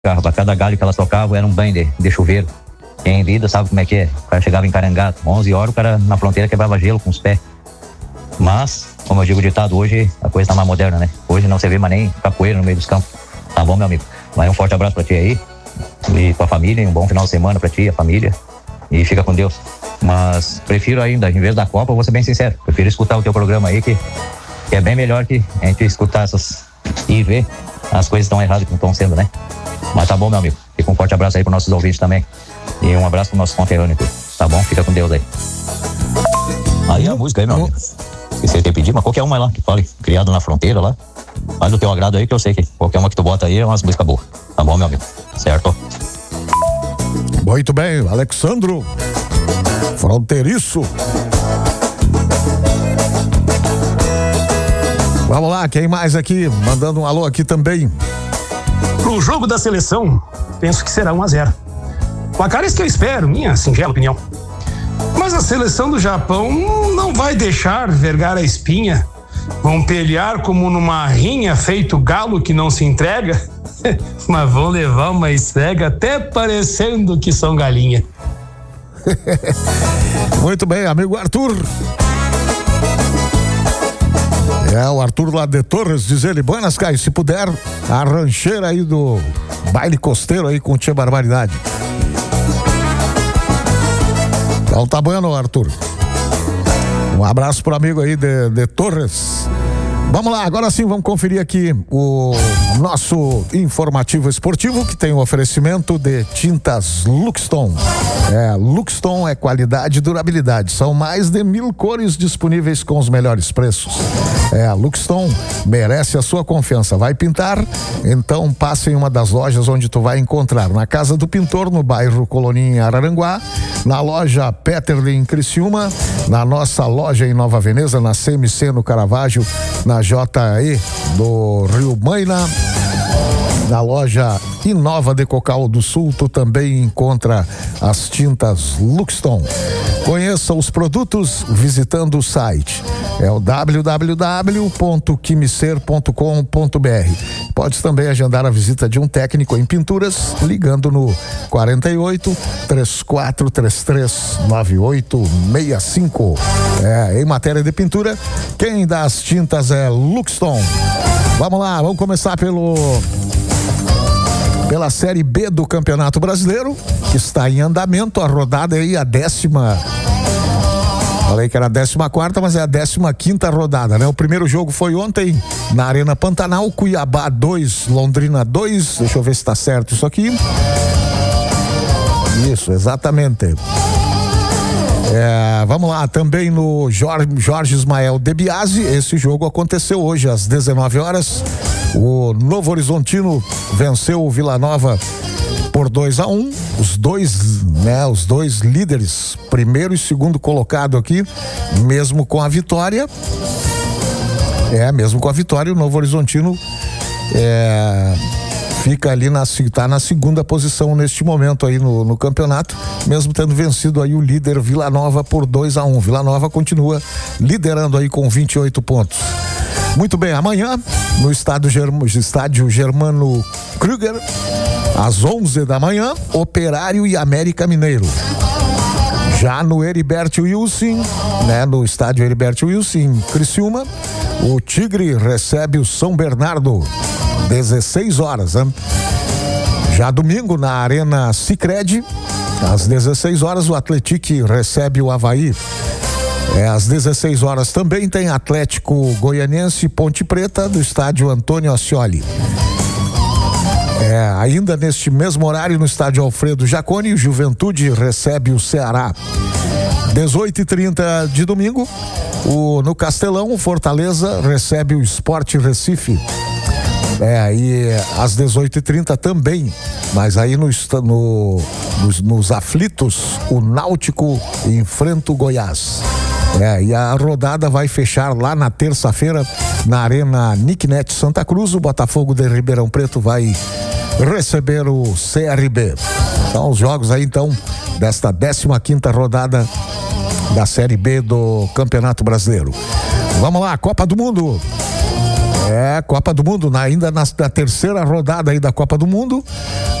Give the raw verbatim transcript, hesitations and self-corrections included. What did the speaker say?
Pra cada galho que elas tocavam era um banho de, de chuveiro. Quem lida sabe como é que é. O cara chegava encarangado, onze horas o cara na fronteira quebrava gelo com os pés. Mas, como eu digo o ditado, hoje a coisa tá mais moderna, né? Hoje não se vê mais nem capoeira no meio dos campos. Tá bom, meu amigo? Vai um forte abraço pra ti aí. E com a família, um bom final de semana pra ti, a família. E fica com Deus. Mas prefiro ainda, em vez da Copa, eu vou ser bem sincero, prefiro escutar o teu programa aí, que, que é bem melhor que a gente escutar essas e ver as coisas tão erradas que estão sendo, né? Mas tá bom, meu amigo. Fica um forte abraço aí pros nossos ouvintes também. E um abraço pro nosso conterrâneo. Tá bom? Fica com Deus aí. Aí a música aí, meu amigo. Esqueci de ter pedido, mas qualquer uma lá que fale, criado na fronteira lá. Faz do teu agrado aí, que eu sei que qualquer uma que tu bota aí é umas músicas boas. Tá bom, meu amigo? Certo? Muito bem, Alexandro. Fronteiriço. Vamos lá, quem mais aqui? Mandando um alô aqui também. Pro jogo da seleção, penso que será um a zero. Placar é esse que eu espero, minha singela opinião. Mas a seleção do Japão não vai deixar vergar a espinha. Vão pelear como numa rinha feito galo que não se entrega. Mas vão levar uma esfrega até parecendo que são galinha. Muito bem, amigo Arthur. É, o Arthur lá de Torres, diz ele: buenas, Caio, se puder, a rancheira aí do baile costeiro aí com Tia Barbaridade. Então tá bueno, Arthur. Um abraço pro amigo aí de, de Torres. Vamos lá, agora sim vamos conferir aqui o nosso informativo esportivo, que tem o oferecimento de tintas Luxton. É, Luxton é qualidade e durabilidade. São mais de mil cores disponíveis com os melhores preços. É, a Luxton merece a sua confiança. Vai pintar? Então passe em uma das lojas onde tu vai encontrar. Na Casa do Pintor, no bairro Coloninha, em Araranguá. Na loja Peterlin, em Criciúma. Na nossa loja em Nova Veneza, na C M C, no Caravaggio. Na J E do Rio Maina. Na loja Inova de Cocal do Sul, tu também encontra as tintas Luxton. Conheça os produtos visitando o site. É o w w w ponto quimicer ponto com ponto b r. Pode também agendar a visita de um técnico em pinturas ligando no quarenta e oito, trinta e quatro, trinta e três, noventa e oito, sessenta e cinco. É, em matéria de pintura, quem dá as tintas é Luxton. Vamos lá, vamos começar pelo pela Série B do Campeonato Brasileiro, que está em andamento. A rodada aí, a décima. Falei que era a décima quarta, mas é a décima quinta rodada, né? O primeiro jogo foi ontem na Arena Pantanal, Cuiabá dois, Londrina dois. Deixa eu ver se está certo isso aqui. Isso, exatamente. É, vamos lá, também no Jorge, Jorge Ismael de Biasi. Esse jogo aconteceu hoje às dezenove horas. O Novo Horizontino venceu o Vila Nova por dois a um. Os dois, né, os dois líderes, primeiro e segundo colocado aqui, mesmo com a vitória. É, mesmo com a vitória, o Novo Horizontino é, fica ali na, tá na segunda posição neste momento aí no, no campeonato, mesmo tendo vencido aí o líder Vila Nova por dois a um. Vila Nova continua liderando aí com vinte e oito pontos. Muito bem, amanhã no estádio, Germ... estádio Germano Krüger, às onze da manhã, Operário e América Mineiro. Já no Heriberto Wilson, né, no estádio Heriberto Wilson, em Criciúma, o Tigre recebe o São Bernardo, dezesseis horas. Né? Já domingo, na Arena Sicredi, às dezesseis horas, o Atlético recebe o Avaí. É, às dezesseis horas também tem Atlético Goianiense e Ponte Preta, do estádio Antônio Ascioli. É, ainda neste mesmo horário, no estádio Alfredo Jaconi, o Juventude recebe o Ceará. dezoito e trinta de domingo, o, no Castelão, o Fortaleza recebe o Sport Recife. É, e às dezoito e trinta também, mas aí no, no, nos, nos aflitos, o Náutico enfrenta o Goiás. É, e a rodada vai fechar lá na terça-feira, na Arena Nicknet Santa Cruz. O Botafogo de Ribeirão Preto vai receber o C R B. São os jogos aí, então, desta décima quinta rodada da Série B do Campeonato Brasileiro. Vamos lá, Copa do Mundo. É, Copa do Mundo, na, ainda na, na terceira rodada aí da Copa do Mundo.